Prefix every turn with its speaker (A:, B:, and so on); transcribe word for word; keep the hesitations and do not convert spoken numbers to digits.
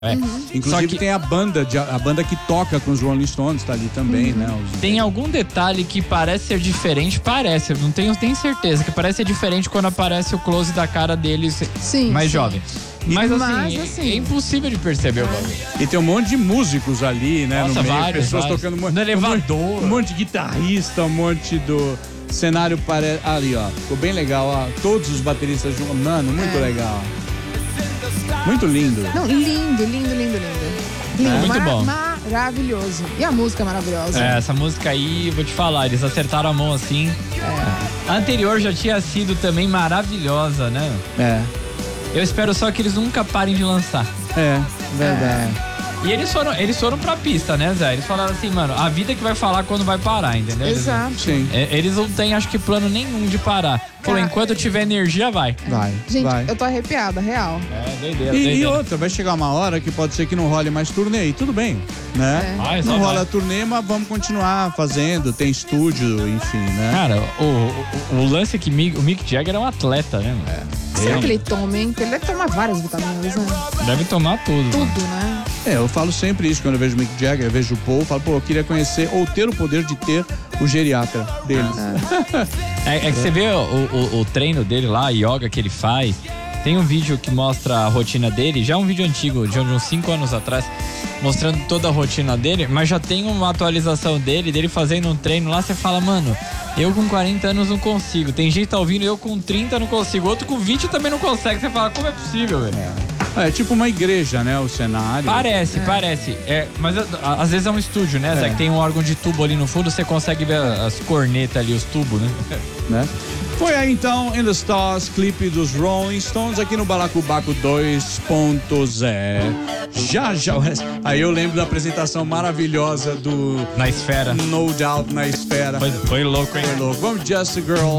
A: É.
B: Uhum.
C: Inclusive
A: que...
C: tem a banda, de, a banda que toca com os Rolling Stones, tá ali também, uhum. né? Os...
A: Tem algum detalhe que parece ser diferente, parece, eu não tenho, tenho certeza, que parece ser diferente quando aparece o close da cara deles sim, mais sim. jovem. Mas, Mas assim, assim, é impossível de perceber o bagulho.
C: E tem um monte de músicos ali, né?
A: Nossa,
C: no meio,
A: vários,
C: pessoas
A: vários.
C: tocando
A: no elevador.
C: Um monte de guitarrista, um monte do cenário parece. Ali, ó. Ficou bem legal, ó. Todos os bateristas juntos. Mano, muito é. legal. Muito lindo.
B: Não, lindo, lindo, lindo, lindo. lindo.
A: É, muito bom.
B: Maravilhoso. E a música é maravilhosa.
A: É, essa música aí, vou te falar, eles acertaram a mão assim. É. A anterior já tinha sido também maravilhosa, né?
C: É.
A: Eu espero só que eles nunca parem de lançar.
C: É, verdade.
A: É. E eles foram, eles foram pra pista, né, Zé? Eles falaram assim, mano, a vida que vai falar quando vai parar, entendeu?
B: Exato.
A: Eles,
C: Sim.
A: Eles não têm, acho que, plano nenhum de parar. Falou, enquanto tiver energia, vai.
C: Vai,
B: Gente,
C: vai.
B: eu tô arrepiada, real.
A: É, doideira,
C: e,
A: doideira.
C: E outra, vai chegar uma hora que pode ser que não role mais turnê, e tudo bem, né?
A: É. Ah,
C: não rola
A: vai.
C: turnê, mas vamos continuar fazendo, tem estúdio, enfim, né?
A: Cara, o, o, o lance é que o Mick Jagger é um atleta, né, mano?
C: É.
B: Será que ele toma, hein? Ele deve tomar várias vitaminas, né?
A: Deve tomar tudo.
B: Tudo,
A: mano.
B: né?
C: É, eu falo sempre isso quando eu vejo o Mick Jagger, eu vejo o Paul, eu falo, pô, eu queria conhecer ou ter o poder de ter o geriatra deles.
A: É, é que você vê o, o, o treino dele lá, a yoga que ele faz. Tem um vídeo que mostra a rotina dele, já um vídeo antigo, de uns cinco anos atrás, mostrando toda a rotina dele, mas já tem uma atualização dele, dele fazendo um treino lá, você fala, mano, eu com quarenta anos não consigo. Tem gente que tá ouvindo, eu com trinta não consigo. Outro com vinte também não consegue. Você fala, como é possível, velho?
C: É. é tipo uma igreja, né? O cenário.
A: Parece, é. parece. É, mas às vezes é um estúdio, né, Zé?
C: É.
A: Que tem um órgão de tubo ali no fundo, você consegue ver as cornetas ali, os tubos, né?
C: né? Foi aí então, In The Stars, clipe dos Rolling Stones aqui no Balacobaco dois ponto zero. Já, já. Aí eu lembro da apresentação maravilhosa do
A: Na Esfera.
C: No Doubt na Esfera.
A: Foi, foi louco, hein?
C: Foi louco. Vamos, Just a Girl.